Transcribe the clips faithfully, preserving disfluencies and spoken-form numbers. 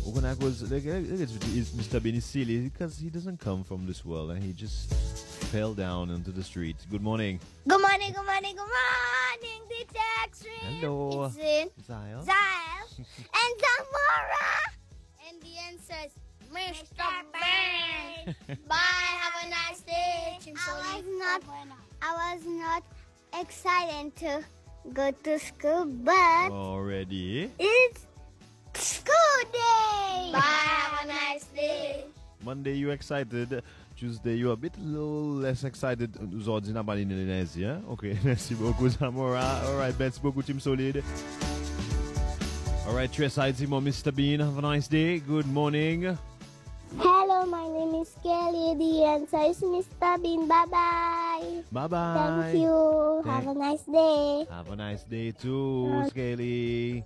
Mister Bean is silly because he doesn't come from this world and he just fell down into the street. Good morning. Good morning, good morning, good morning, D J Extreme. Hello. It's in Zyle. Zyle and Zamora. And the answer is Mister Bean. Bye, have a nice day. I was not, I was not excited to go to school, but already it's school day. Bye, have a nice day. Monday you excited. Tuesday you a bit little less excited. Aujourd'hui n'a pas l'indonésie, hein? Ok, merci beaucoup Zamora. Alright, merci beaucoup Team Solid. Alright, tu es excited, mon Mister Bean. Have a nice day. Good morning. Hello, my name is Kelly. The answer is Mister Bean. Bye-bye. Bye-bye. Thank you. Thank- Have a nice day. Have a nice day too, Scaly.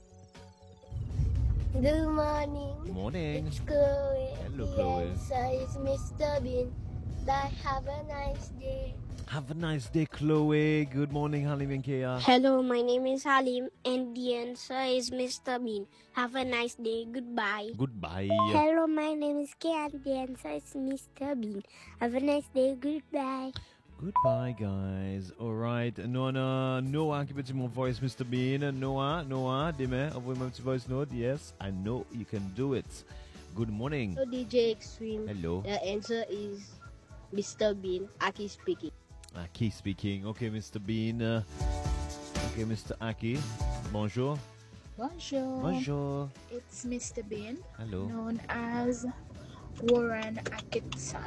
Good morning. Morning. It's Chloe. Hello, the Chloe. answer is Mister Bean. Bye. Have a nice day. Have a nice day, Chloe. Good morning, Halim and Kea. Hello, my name is Halim, and the answer is Mister Bean. Have a nice day. Goodbye. Goodbye. Hello, my name is Kay, and the answer is Mister Bean. Have a nice day. Goodbye. Goodbye, guys. Alright. Noah, Noah, keep it in my voice, Mister Bean. Noah, Noah, demain, envoie my voice note. Yes, I know you can do it. Good morning. Hello, D J Extreme. Hello. The answer is Mister Bean. Aki speaking. Aki speaking. Okay, Mister Bean. Uh, okay, Mister Aki. Bonjour. Bonjour. Bonjour. It's Mister Bean, Hello. known as Warren Atkinson.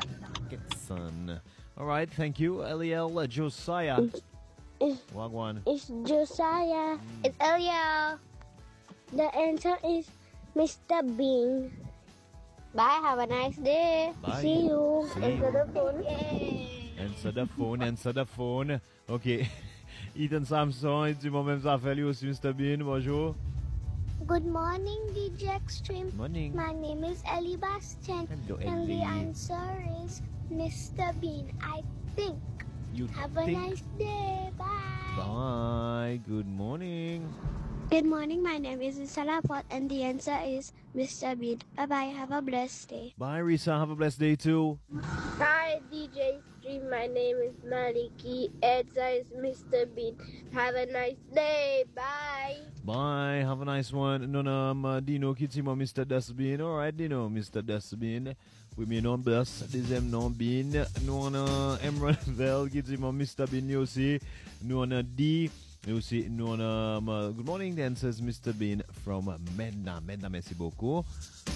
Son. Alright, thank you. Eliel uh, Josiah. Wagwan. It's Josiah. It's Elia. The answer is Mister Bean. Bye. Have a nice day. Bye. See you. See Answer you. the phone. Yay. Answer the phone, answer the phone. Ok. Ethan Samson, il dit moi-même ça fait lui aussi, Mister Bean. Bonjour. Good morning, D J Extreme. Morning. My name is Ellie Bastian. Hello, And Ellie. the answer is Mister Bean, I think. You Have a think? nice day. Bye. Bye. Good morning. Good morning. My name is Isala Pot, and the answer is Mister Bean. Bye bye. Have a blessed day. Bye, Risa. Have a blessed day too. Hi, D J Stream. My name is Maliki. Answer is Mister Bean. Have a nice day. Bye. Bye. Have a nice one. Non, um, Dino qui dit moi Mister Dustbin. Alright, Dino, Mister Dustbin. Oui, mais non, Bus. Deuxième nom, Bean. Nous, on a Emran Vel qui dit moi Mister Bean lui aussi. Nous, on a D. Et aussi, nous, on a um, Good morning, the answer is Mister Bean from Medna. Medna, merci beaucoup.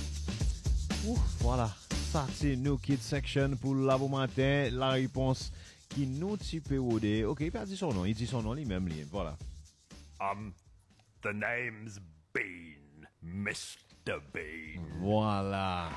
Ouf, voilà. Ça, c'est New Kids Section pour la bon matin. La réponse qui nous type rodé. Ok, il pas dit son nom. Il dit son nom lui-même. Lui. Voilà. Um, the name's Bean, Mister Bean. Voilà.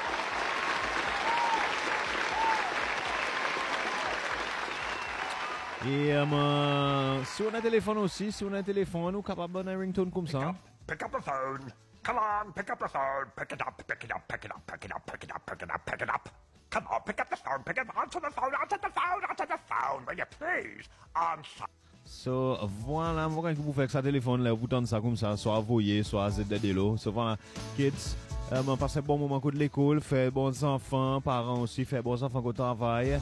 Et um, si on a un téléphone aussi, si on a un téléphone, on est capable de un ringtone comme ça. Pick up the phone. Come on, pick up the phone. Pick it up, pick it up, pick it up, pick it up, pick it up, pick it up, pick it up. Come on, pick up the phone, pick it up, answer the phone, answer the phone, answer the phone. Will you please answer? So, voilà, moi, quand vous faites ça téléphone, là, vous tentez ça comme ça, soit voyer, soit Z D l'eau. So, voilà, kids, euh, passez un bon moment de l'école, fait bons enfants, parents aussi, fait bons enfants au travail.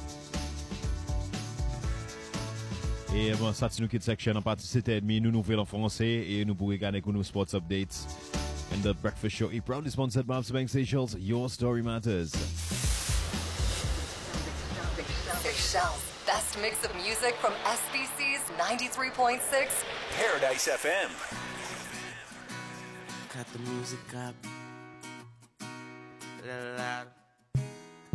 Et bon, ça, c'est nous Kids Section, en partie sept heures trente, nous nouvelles en français, et nous pourrons regarder nos sports updates. And the Breakfast Show is proudly sponsored by Bank Seychelles. Your story matters. Seychelles' best mix of music from S B C's ninety-three point six Paradise F M. Cut the music up. A little louder.